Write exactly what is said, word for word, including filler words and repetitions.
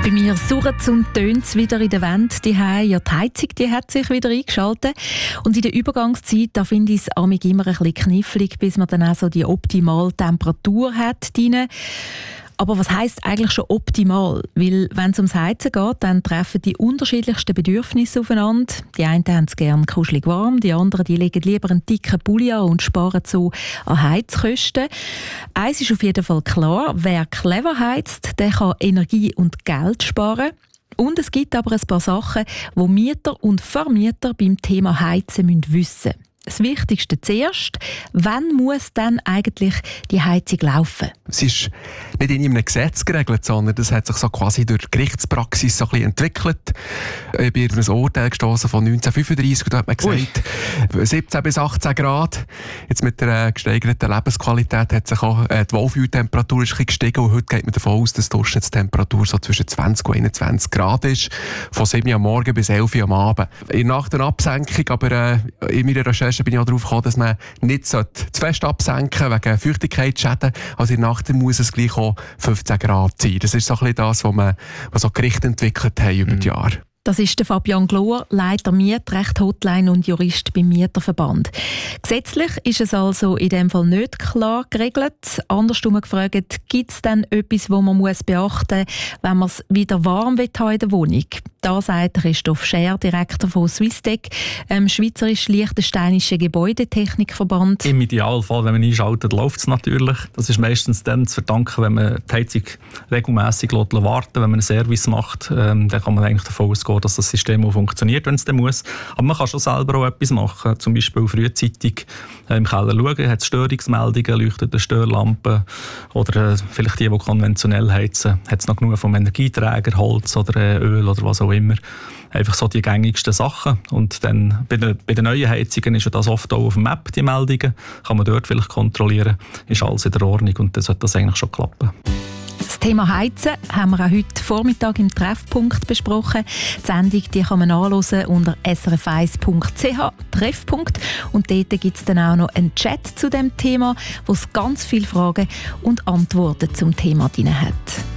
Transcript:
Bei mir surrt und tönt es wieder in der Wand. Die, ja, die Heizung die hat sich wieder eingeschaltet. Und in der Übergangszeit da finde ich es immer ein bisschen knifflig, bis man dann auch so die optimale Temperatur hat drin. Aber was heisst eigentlich schon optimal? Weil wenn es ums Heizen geht, dann treffen die unterschiedlichsten Bedürfnisse aufeinander. Die einen haben es gerne kuschelig warm, die anderen die legen lieber einen dicken Pulli an und sparen so an Heizkosten. Eins ist auf jeden Fall klar, wer clever heizt, der kann Energie und Geld sparen. Und es gibt aber ein paar Sachen, die Mieter und Vermieter beim Thema Heizen wissen müssen. Das Wichtigste zuerst, wann muss dann eigentlich die Heizung laufen? Es ist nicht in einem Gesetz geregelt, sondern das hat sich so quasi durch die Gerichtspraxis so ein bisschen entwickelt. Ich bin auf ein Urteil gestossen von neunzehnhundertfünfunddreissig, da hat man gesagt, Ui. siebzehn bis achtzehn Grad. Jetzt mit der äh, gesteigerten Lebensqualität hat sich auch äh, die Wohlfühltemperatur ein bisschen gestiegen und heute geht man davon aus, dass die Durchschnittstemperatur so zwischen zwanzig und einundzwanzig Grad ist, von sieben Uhr am Morgen bis elf Uhr am Abend. In Nach der Absenkung, aber äh, in meiner Recherche bin ich auch darauf gekommen, dass man nicht zu fest absenken sollte, wegen Feuchtigkeitsschäden. Also in der Nacht muss es gleich auch fünfzehn Grad sein. Das ist so ein bisschen das, was wir was so Gerichte entwickelt haben über die Jahre. Das ist der Fabian Glohr, Leiter Mietrecht Hotline und Jurist beim Mieterverband. Gesetzlich ist es also in dem Fall nicht klar geregelt. Andersrum gefragt, gibt es denn etwas, was man muss beachten muss, wenn man es wieder warm will in der Wohnung? Da sagt Christoph Scher, Direktor von Swissdec, ähm, Schweizerisch-Liechtensteinischen Gebäudetechnikverband. Im Idealfall, wenn man einschaltet, läuft es natürlich. Das ist meistens dann zu verdanken, wenn man die Heizung regelmässig warten lässt. Wenn man einen Service macht, ähm, dann kann man eigentlich davon ausgehen, dass das System auch funktioniert, wenn es dann muss. Aber man kann schon selber auch etwas machen. Zum Beispiel frühzeitig äh, im Keller schauen, hat es Störungsmeldungen, leuchtet eine Störlampe oder äh, vielleicht die, die konventionell heizen, hat es noch genug vom Energieträger, Holz oder äh, Öl oder was auch immer. Einfach so die gängigsten Sachen. Und dann bei den, bei den neuen Heizungen ist ja das oft auch auf dem Map, die Meldungen. Kann man dort vielleicht kontrollieren, ist alles in der Ordnung und dann sollte das eigentlich schon klappen. Das Thema Heizen haben wir auch heute Vormittag im Treffpunkt besprochen. Die Sendung die kann man nachhören unter s r f eins punkt c h Treffpunkt. Und dort gibt es dann auch noch einen Chat zu dem Thema, wo es ganz viele Fragen und Antworten zum Thema drin hat.